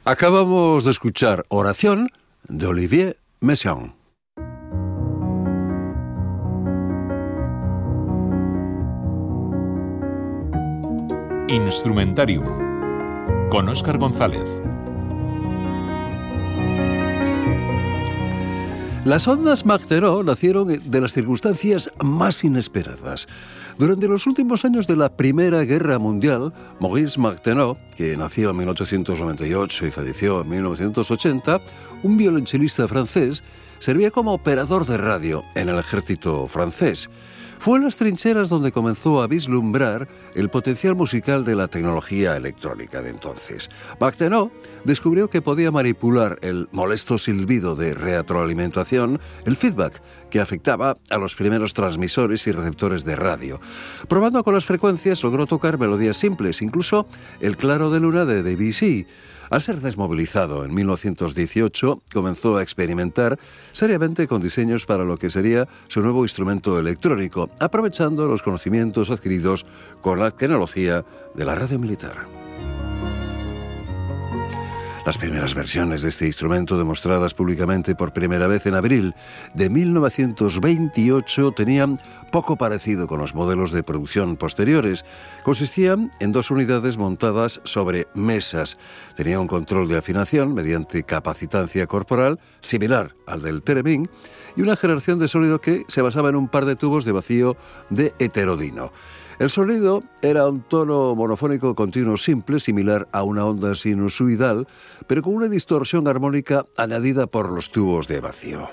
Acabamos de escuchar Oración de Olivier Messiaen. Instrumentarium con Óscar González. Las ondas Martenot nacieron de las circunstancias más inesperadas. Durante los últimos años de la Primera Guerra Mundial, Maurice Martenot, que nació en 1898 y falleció en 1980, un violonchelista francés, servía como operador de radio en el ejército francés. Fue en las trincheras donde comenzó a vislumbrar el potencial musical de la tecnología electrónica de entonces. Martenot descubrió que podía manipular el molesto silbido de retroalimentación, el feedback, que afectaba a los primeros transmisores y receptores de radio. Probando con las frecuencias, logró tocar melodías simples, incluso el claro de luna de Debussy. Al ser desmovilizado en 1918, comenzó a experimentar seriamente con diseños para lo que sería su nuevo instrumento electrónico, aprovechando los conocimientos adquiridos con la tecnología de la radio militar. Las primeras versiones de este instrumento, demostradas públicamente por primera vez en abril de 1928, tenían poco parecido con los modelos de producción posteriores. Consistían en dos unidades montadas sobre mesas. Tenía un control de afinación mediante capacitancia corporal, similar al del Theremin, y una generación de sonido que se basaba en un par de tubos de vacío de heterodino. El sonido era un tono monofónico continuo simple, similar a una onda sinusoidal, pero con una distorsión armónica añadida por los tubos de vacío.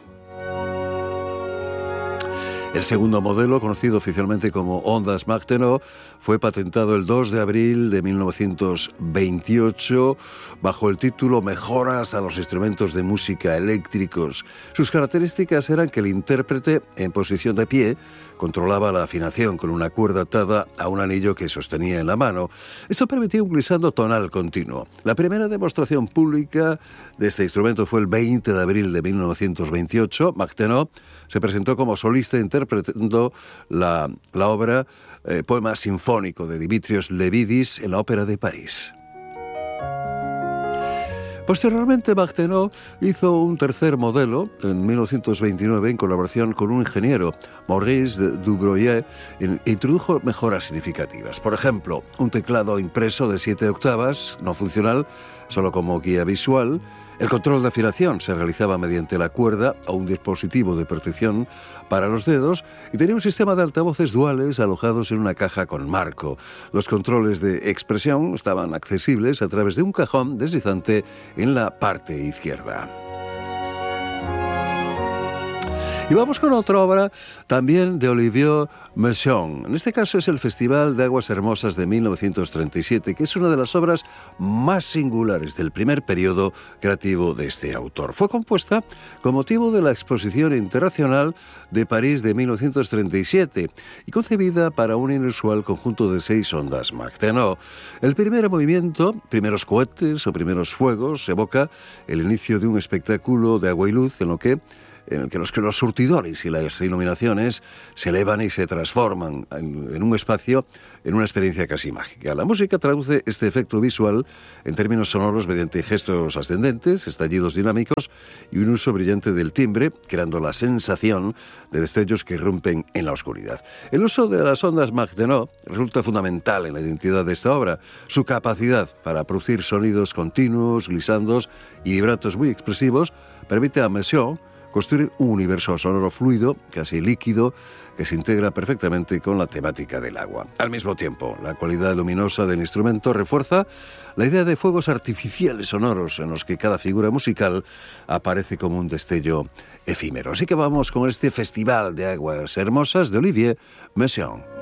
El segundo modelo, conocido oficialmente como ondas Martenot, fue patentado el 2 de abril de 1928 bajo el título Mejoras a los instrumentos de música eléctricos. Sus características eran que el intérprete, en posición de pie, controlaba la afinación con una cuerda atada a un anillo que sostenía en la mano. Esto permitía un glissando tonal continuo. La primera demostración pública de este instrumento fue el 20 de abril de 1928. Martenot se presentó como solista interpretando la obra Poema Sinfónico de Dimitrios Levidis en la Ópera de París. Posteriormente, Martenot hizo un tercer modelo en 1929 en colaboración con un ingeniero, Maurice Dubreuil, e introdujo mejoras significativas. Por ejemplo, un teclado impreso de 7 octavas, no funcional, solo como guía visual. El control de afinación se realizaba mediante la cuerda o un dispositivo de protección para los dedos y tenía un sistema de altavoces duales alojados en una caja con marco. Los controles de expresión estaban accesibles a través de un cajón deslizante en la parte izquierda. Y vamos con otra obra también de Olivier Messiaen. En este caso es el Festival de Aguas Hermosas de 1937, que es una de las obras más singulares del primer periodo creativo de este autor. Fue compuesta con motivo de la Exposición Internacional de París de 1937 y concebida para un inusual conjunto de 6 ondas Martenot. El primer movimiento, primeros cohetes o primeros fuegos, evoca el inicio de un espectáculo de agua y luz en el que los surtidores y las iluminaciones se elevan y se transforman en un espacio, en una experiencia casi mágica. La música traduce este efecto visual en términos sonoros mediante gestos ascendentes, estallidos dinámicos y un uso brillante del timbre, creando la sensación de destellos que irrumpen en la oscuridad. El uso de las ondas Martenot resulta fundamental en la identidad de esta obra. Su capacidad para producir sonidos continuos, glisandos y vibratos muy expresivos permite a Messiaen construir un universo sonoro fluido, casi líquido, que se integra perfectamente con la temática del agua. Al mismo tiempo, la cualidad luminosa del instrumento refuerza la idea de fuegos artificiales sonoros en los que cada figura musical aparece como un destello efímero. Así que vamos con este Festival de Aguas Hermosas de Olivier Messiaen.